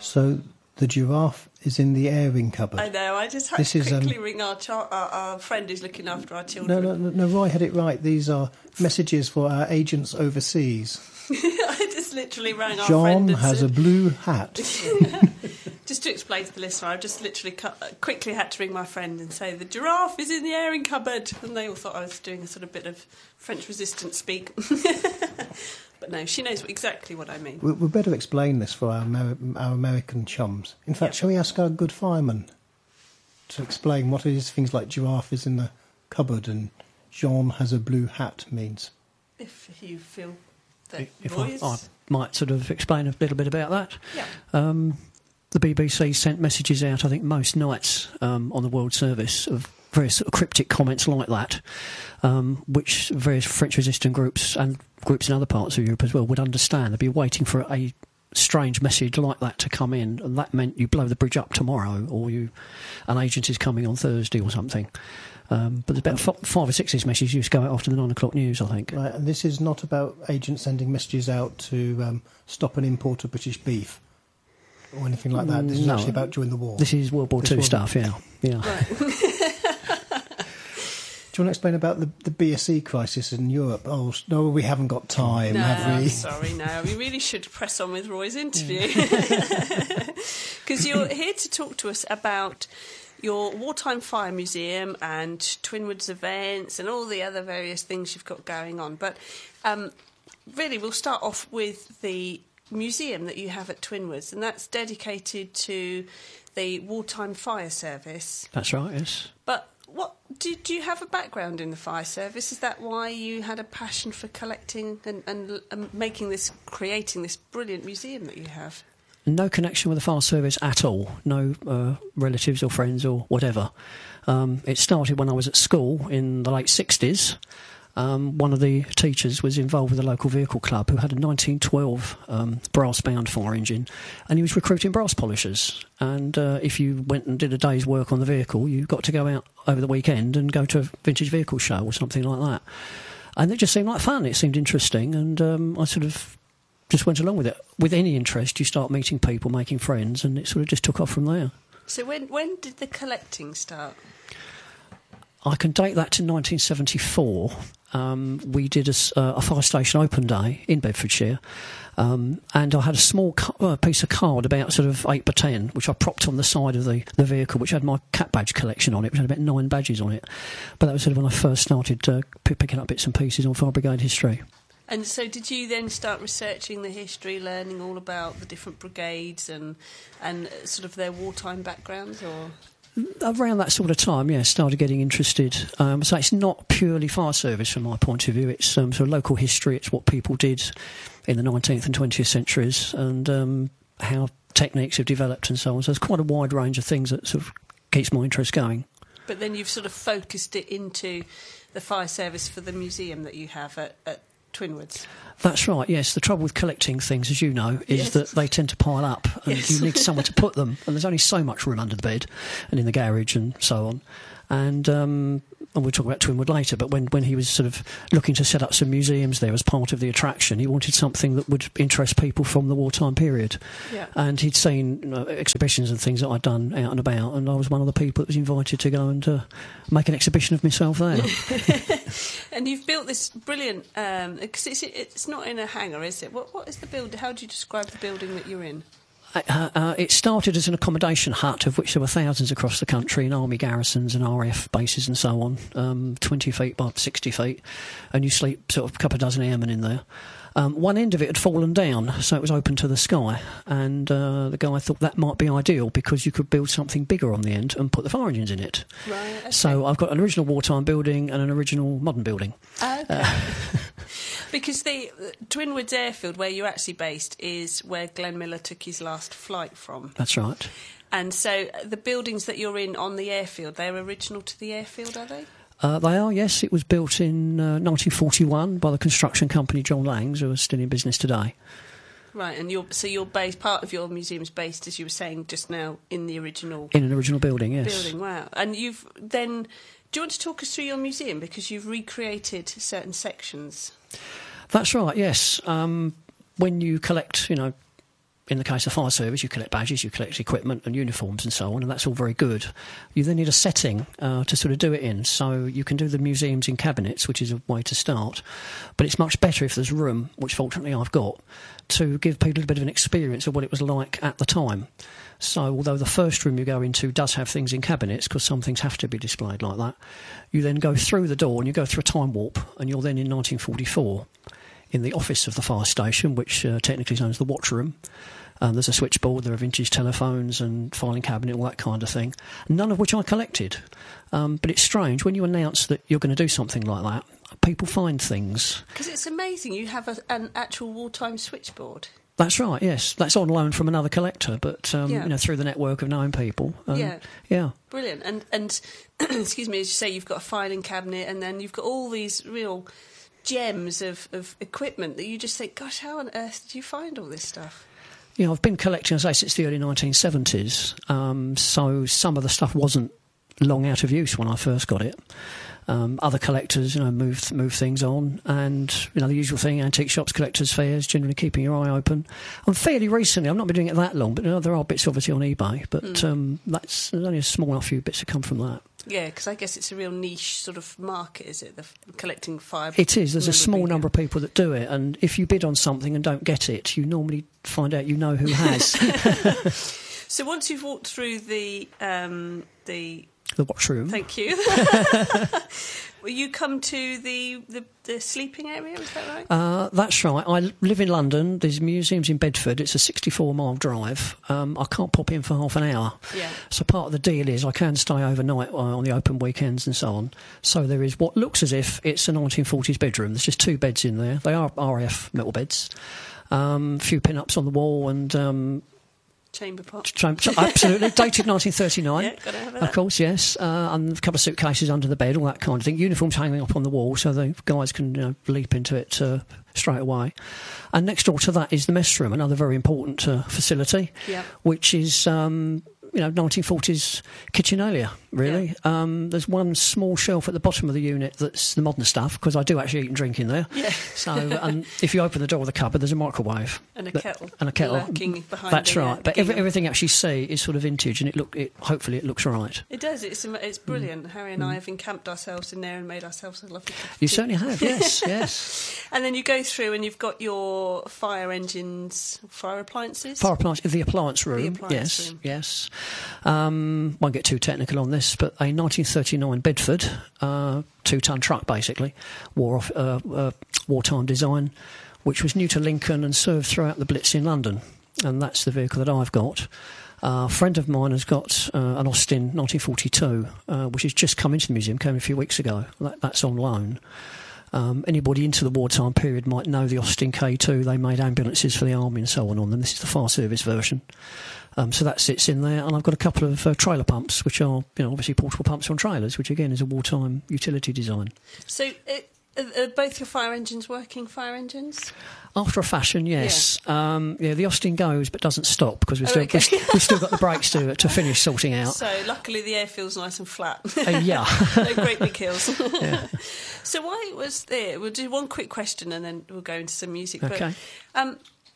So the giraffe is in the airing cupboard. I know, I just had to quickly ring our friend who's looking after our children. No, Roy had it right. These are messages for our agents overseas. I just literally rang our John friend and has said, a blue hat. just to explain to the listener, I've just literally quickly had to ring my friend and say, the giraffe is in the airing cupboard. And they all thought I was doing a sort of bit of French resistance speak. But no, she knows exactly what I mean. We better explain this for our American chums. In fact, shall we ask our good fireman to explain what it is things like giraffe is in the cupboard and Jean has a blue hat means? If you feel that If Roy I might sort of explain a little bit about that. Yeah. The BBC sent messages out, I think, most nights on the World Service of various sort of cryptic comments like that, which various French-resistant groups and groups in other parts of Europe as well would understand. They'd be waiting for a strange message like that to come in, and that meant you blow the bridge up tomorrow, or an agent is coming on Thursday or something. But there's about 5 or 6 of these messages used to go out after the 9 o'clock news, I think. Right, and this is not about agents sending messages out to stop an import of British beef or anything like that. This is actually about during the war. This is World War II stuff, yeah. Right. Do you want to explain about the BSE crisis in Europe? Oh, no, we haven't got time, have we? I'm sorry, no. We really should press on with Roy's interview. Because you're here to talk to us about your Wartime Fire Museum and Twinwoods events and all the other various things you've got going on. But really, we'll start off with the museum that you have at Twinwoods, and that's dedicated to the Wartime Fire Service. That's right, yes. But what do you have a background in the fire service? Is that why you had a passion for collecting and creating this brilliant museum that you have? No connection with the fire service at all. No relatives or friends or whatever. It started when I was at school in the late 60s. One of the teachers was involved with a local vehicle club who had a 1912 brass-bound fire engine, and he was recruiting brass polishers. And if you went and did a day's work on the vehicle, you got to go out over the weekend and go to a vintage vehicle show or something like that. And it just seemed like fun. It seemed interesting, and I sort of just went along with it. With any interest, you start meeting people, making friends, and it sort of just took off from there. So when did the collecting start? I can date that to 1974. We did a fire station open day in Bedfordshire, and I had a small piece of card about sort of 8x10, which I propped on the side of the vehicle, which had my cat badge collection on it, which had about 9 badges on it. But that was sort of when I first started picking up bits and pieces on fire brigade history. And so did you then start researching the history, learning all about the different brigades and sort of their wartime backgrounds, or...? Around that sort of time, yeah, started getting interested. So it's not purely fire service from my point of view. It's sort of local history. It's what people did in the 19th and 20th centuries and how techniques have developed and so on. So there's quite a wide range of things that sort of keeps my interest going. But then you've sort of focused it into the fire service for the museum that you have at Twinwoods. That's right, yes. The trouble with collecting things, as you know, is that they tend to pile up and you need somewhere to put them, and there's only so much room under the bed and in the garage and so on. And we'll talk about Twinwood later, but when he was sort of looking to set up some museums there as part of the attraction, he wanted something that would interest people from the wartime period. Yeah. And he'd seen exhibitions and things that I'd done out and about, and I was one of the people that was invited to go and make an exhibition of myself there. And you've built this brilliant, because it's not in a hangar, is it? What is the build? How do you describe the building that you're in? It started as an accommodation hut, of which there were thousands across the country, in army garrisons and RAF bases and so on, 20 feet by 60 feet, and you sleep sort of a couple of dozen airmen in there. One end of it had fallen down, so it was open to the sky, and the guy thought that might be ideal because you could build something bigger on the end and put the fire engines in it. Right, okay. So I've got an original wartime building and an original modern building. Okay. Because the Twinwoods airfield, where you're actually based, is where Glenn Miller took his last flight from. That's right. And so the buildings that you're in on the airfield, they're original to the airfield, are they? They are, yes. It was built in 1941 by the construction company John Langs, who are still in business today. Right, and you're based, part of your museum's based, as you were saying just now, in the original... In an original building, yes. Building, wow. And you've then... Do you want to talk us through your museum? Because you've recreated certain sections. That's right, yes. When you collect, in the case of fire service, you collect badges, you collect equipment and uniforms and so on, and that's all very good. You then need a setting to sort of do it in. So you can do the museums in cabinets, which is a way to start. But it's much better if there's room, which fortunately I've got, to give people a bit of an experience of what it was like at the time. So although the first room you go into does have things in cabinets, because some things have to be displayed like that, you then go through the door and you go through a time warp, and you're then in 1944 in the office of the fire station, which technically is known as the watch room. There's a switchboard, there are vintage telephones and filing cabinet, all that kind of thing, none of which I collected. But it's strange, when you announce that you're going to do something like that, people find things. Because it's amazing, you have an actual wartime switchboard. That's right, yes. That's on loan from another collector, but Yeah. you know, through the network of known people. Yeah. Brilliant. And excuse me, as you say, you've got a filing cabinet, and then you've got all these real gems of equipment that you just think, gosh, how on earth did you find all this stuff? You know, I've been collecting, as I say, since the early 1970s, so some of the stuff wasn't long out of use when I first got it. Other collectors, you know, move things on, and you know, the usual thing: antique shops, collectors' fairs, generally keeping your eye open. And fairly recently, I've not been doing it that long, but you know, there are bits obviously on eBay, but there's only a small few bits that come from that. Yeah, because I guess it's a real niche sort of market, is it? The collecting fire. It is. There's a small memorabilia. number of people that do it, and if you bid on something and don't get it, you normally find out you know who has. So once you've walked through the The watch room. thank you. Will you come to the sleeping area? Is that right? That's right. I live in London. There's museums in Bedford. It's a 64-mile drive. I can't pop in for half an hour. Yeah. So part of the deal is I can stay overnight on the open weekends and so on. So there is what looks as if it's a 1940s bedroom. There's just two beds in there. They are RF metal beds. A few pin-ups on the wall and... Chamber pot. Absolutely. Dated 1939. Yeah, gotta have that. Of course, yes. And a couple of suitcases under the bed, all that kind of thing. Uniforms hanging up on the wall so the guys can leap into it straight away. And next door to that is the mess room, another very important facility, Yeah. which is... 1940s kitchenalia, really. Yeah. There's one small shelf at the bottom of the unit that's the modern stuff, because I do actually eat and drink in there. Yeah. So, and if you open the door of the cupboard, there's a microwave. And a kettle. And a kettle. Lurking behind That's the, right. But gingham. everything else you see is sort of vintage, and hopefully it looks right. It does. It's brilliant. Harry and I have encamped ourselves in there and made ourselves a lovely cup of You tea. certainly have, yes, yes. And then you go through and you've got your fire engines, fire appliances. The appliance room. The appliance yes, room. yes. Won't get too technical on this, but a 1939 Bedford 2-ton truck, basically, wartime design, which was new to Lincoln and served throughout the Blitz in London, and that's the vehicle that I've got. A friend of mine has got an Austin 1942, which has just come into the museum, came a few weeks ago. That's on loan. Anybody into the wartime period might know the Austin K2. They made ambulances for the army and so on them. This is the fire service version. So that sits in there, and I've got a couple of trailer pumps, which are, obviously portable pumps on trailers, which again is a wartime utility design. So are both your fire engines working fire engines? After a fashion, yes. Yeah. The Austin goes but doesn't stop, because we've okay. still got the brakes to finish sorting out. So luckily the air feels nice and flat. Yeah. No great big hills. Yeah. So why was there? We'll do one quick question and then we'll go into some music. Okay. But,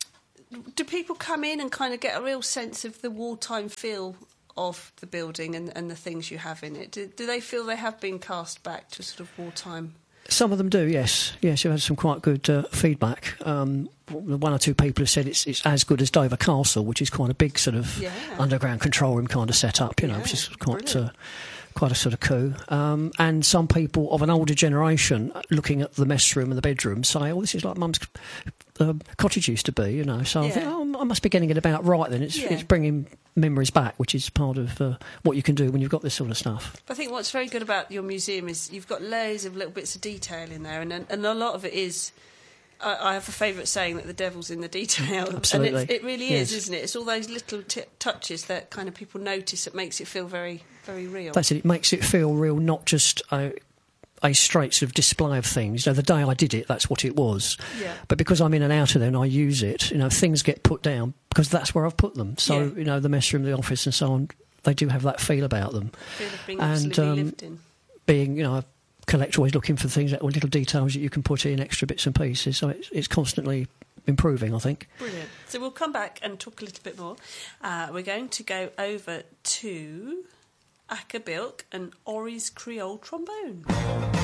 do people come in and kind of get a real sense of the wartime feel of the building and the things you have in it? Do they feel they have been cast back to sort of wartime? Some of them do, yes. Yes, you've had some quite good feedback. One or two people have said it's as good as Dover Castle, which is quite a big sort of underground control room kind of setup, which is quite a sort of coup. And some people of an older generation looking at the mess room and the bedroom say, this is like Mum's cottage used to be, So I think, I must be getting it about right then. It's bringing memories back, which is part of what you can do when you've got this sort of stuff. I think what's very good about your museum is you've got loads of little bits of detail in there, and a lot of it is... I have a favourite saying that the devil's in the detail. Absolutely. And it really is, Yes. isn't it? It's all those little touches that kind of people notice that makes it feel very, very real. That's it. It makes it feel real, not just a straight sort of display of things. The day I did it, that's what it was. Yeah. But because I'm in and out of there and I use it, things get put down because that's where I've put them. So, the mess room, the office and so on, they do have that feel about them. Feel of being absolutely lived in. Being, a collector, always looking for things, or little details that you can put in, extra bits and pieces. So it's constantly improving, I think. Brilliant. So we'll come back and talk a little bit more. We're going to go over to Acker Bilk and Ori's Creole trombone.